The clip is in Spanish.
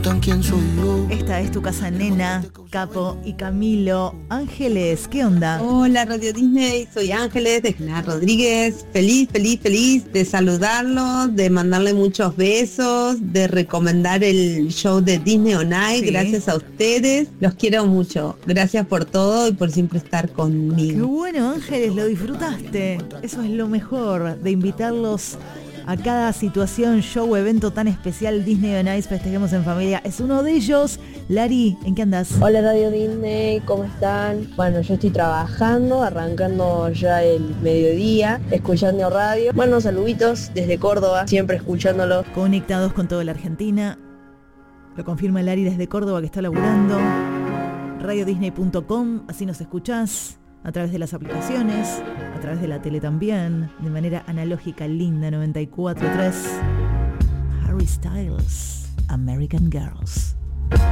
preguntan quién soy yo. Esta es tu casa, nena, Capo y Camilo. Ángeles, ¿qué onda? Hola Radio Disney, soy Ángeles de General Rodríguez. Feliz de saludarlos, de mandarle muchos besos, de recomendar el show de Disney on Ice. Sí. Gracias a ustedes, los quiero mucho. Gracias por todo y por siempre estar conmigo. Qué bueno, Ángeles, lo disfrutaste. Eso es lo mejor, de invitarlos a cada situación, show o evento tan especial. Disney on Ice, festejemos en familia, es uno de ellos. Lari, ¿en qué andas? Hola Radio Disney, ¿cómo están? Bueno, yo estoy trabajando, arrancando ya el mediodía, escuchando radio. Bueno, saluditos desde Córdoba, siempre escuchándolo. Conectados con toda la Argentina. Lo confirma Lari desde Córdoba, que está laburando. radiodisney.com, así nos escuchás. A través de las aplicaciones, a través de la tele también, de manera analógica, linda, 94.3. Harry Styles, American Girls.